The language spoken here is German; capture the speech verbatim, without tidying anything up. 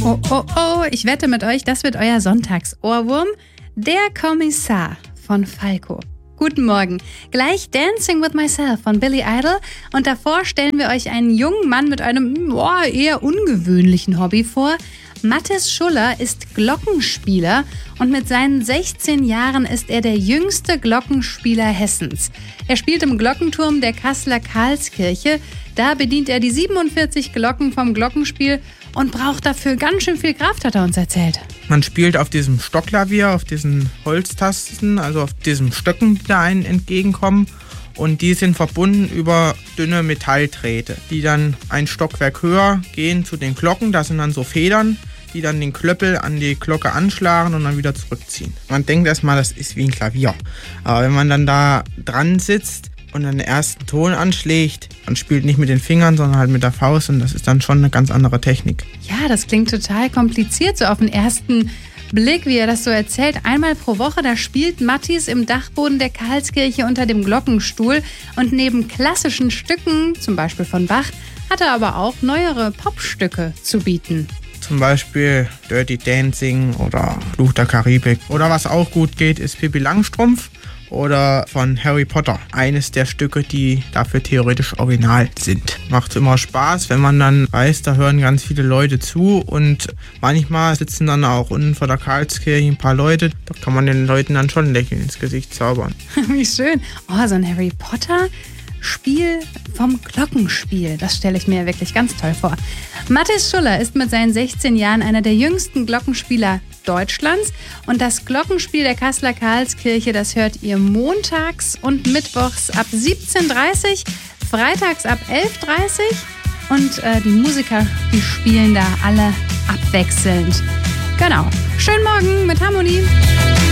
Oh, oh, oh, ich wette mit euch, das wird euer Sonntagsohrwurm. Der Kommissar von Falco. Guten Morgen. Gleich Dancing with Myself von Billy Idol. Und davor stellen wir euch einen jungen Mann mit einem boah, eher ungewöhnlichen Hobby vor. Mathis Schuller ist Glockenspieler und mit seinen sechzehn Jahren ist er der jüngste Glockenspieler Hessens. Er spielt im Glockenturm der Kasseler Karlskirche. Da bedient er die siebenundvierzig Glocken vom Glockenspiel und braucht dafür ganz schön viel Kraft, hat er uns erzählt. Man spielt auf diesem Stockklavier, auf diesen Holztasten, also auf diesen Stöcken, die da einen entgegenkommen. Und die sind verbunden über dünne Metalldrähte, die dann ein Stockwerk höher gehen zu den Glocken. Da sind dann so Federn, die dann den Klöppel an die Glocke anschlagen und dann wieder zurückziehen. Man denkt erstmal, das ist wie ein Klavier. Aber wenn man dann da dran sitzt und dann den ersten Ton anschlägt, man spielt nicht mit den Fingern, sondern halt mit der Faust, und das ist dann schon eine ganz andere Technik. Ja, das klingt total kompliziert, so auf den ersten Blick, wie er das so erzählt. Einmal pro Woche, da spielt Mathis im Dachboden der Karlskirche unter dem Glockenstuhl. Und neben klassischen Stücken, zum Beispiel von Bach, hat er aber auch neuere Popstücke zu bieten. Zum Beispiel Dirty Dancing oder Fluch der Karibik. Oder was auch gut geht, ist Pippi Langstrumpf oder von Harry Potter. Eines der Stücke, die dafür theoretisch original sind. Macht immer Spaß, wenn man dann weiß, da hören ganz viele Leute zu, und manchmal sitzen dann auch unten vor der Karlskirche ein paar Leute. Da kann man den Leuten dann schon ein Lächeln ins Gesicht zaubern. Wie schön. Oh, so ein Harry Potter Spiel vom Glockenspiel. Das stelle ich mir wirklich ganz toll vor. Mathis Schuller ist mit seinen sechzehn Jahren einer der jüngsten Glockenspieler Deutschlands. Und das Glockenspiel der Kasseler Karlskirche, das hört ihr montags und mittwochs ab siebzehn Uhr dreißig, freitags ab elf Uhr dreißig. Und äh, die Musiker, die spielen da alle abwechselnd. Genau. Schönen Morgen mit Harmonie.